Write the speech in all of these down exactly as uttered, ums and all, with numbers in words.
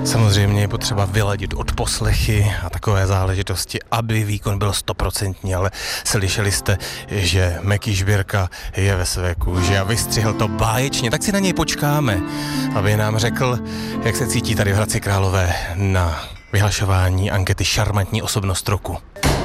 Samozřejmě je potřeba vyladit odposlechy a takové záležitosti, aby výkon byl stoprocentní, ale slyšeli jste, že Meky Žbírka je ve své kůži a vystřihl to báječně, tak si na něj počkáme, aby nám řekl, jak se cítí tady v Hradci Králové na vyhlašování ankety Šarmantní osobnost roku.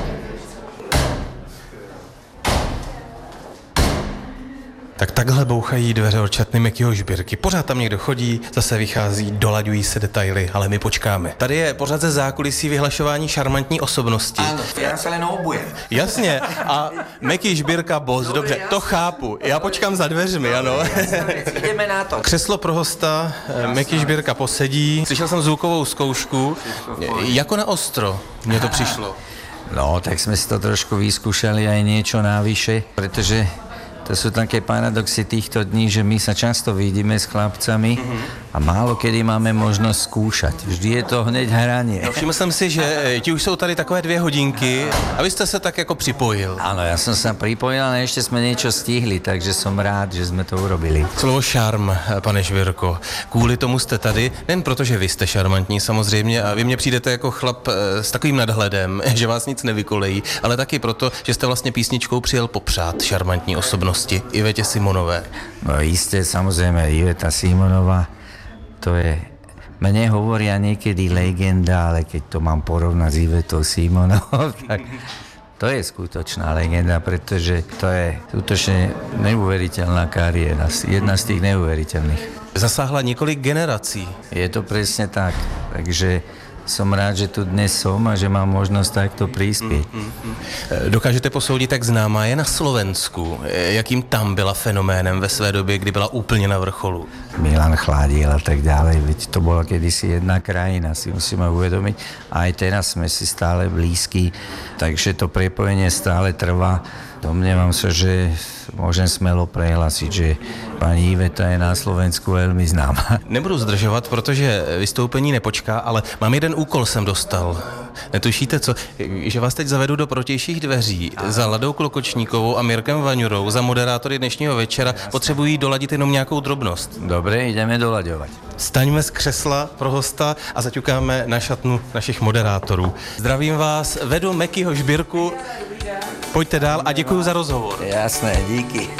Tak takhle bouchají dveře od šatny Mekyho Žbírky. Pořád tam někdo chodí, zase vychází, dolaďují se detaily, ale my počkáme. Tady je pořád ze zákulisí vyhlašování šarmantní osobnosti. Áno, ja sa len obujem. Jasně, a Meky Žbírka boss, dobře, to chápu. Já počkám za dveřmi, ano. Ideme na to. Křeslo pro hosta, Meky Žbírka posedí. Slyšel jsem zvukovou zkoušku, jako na ostro mně to přišlo. No, tak sme si to trošku vyskúšali aj niečo navyše, pretože to sú také paradoxy týchto dní, že my sa často vidíme s chlapcami a málo kedy máme možnosť skúšať. Vždy je to hneď hranie. No, všiml jsem si, že ti už jsou tady takové dvě hodinky a vy jste se tak jako připojil. Áno, ja som sa pripojil, ale ešte sme niečo stihli, takže som rád, že sme to urobili. Slovo šarm, pane Žbírko, kvůli tomu jste tady, jen proto, že vy jste šarmantní samozřejmě a vy mně přijdete jako chlap s takovým nadhledem, že vás nic nevykolejí, ale taky proto, že jste vlastně písničkou přijel popřát šarmantní osobnosti Ivetě Simonové. No isté, samozrejme, Iveta Simonová, to je, mne hovoria niekedy legenda, ale keď to mám porovnať s Ivetou Simonovou, tak to je skutočná legenda, pretože to je skutočne neuveriteľná kariéra, jedna z tých neuveriteľných. Zasáhla několik generací. Je to presne tak, takže som rád, že tu dnes som a že mám možnosť takto prispieť. Mm, mm, mm. Dokážete posoudit, jak známá je na Slovensku? Jakým tam byla fenoménem ve své době, kdy byla úplně na vrcholu? Milan Chládil a tak ďalej, veď to bola kedysi jedna krajina, si musíme uvedomiť. A aj teraz sme si stále blízki, takže to prepojenie stále trvá. Domnievam sa, že môžem smelo prehlásiť, že pani Iveta je na Slovensku veľmi známa. Nebudu zdržovat, protože vystoupení nepočká, ale mám jeden úkol jsem dostal. Netušíte co? Že vás teď zavedu do protějších dveří. Za Ladou Klokočníkovou a Mirkem Vaňurou, za moderátory dnešního večera, potřebují doladit jenom nějakou drobnost. Dobre, ideme doľaďovať. Staňme z křesla pro hosta a zaťukáme na šatnu našich moderátorů. Zdravím vás, vedu Mekyho Žbírku. Pojďte dál a děkuji za rozhovor. Jasné, díky.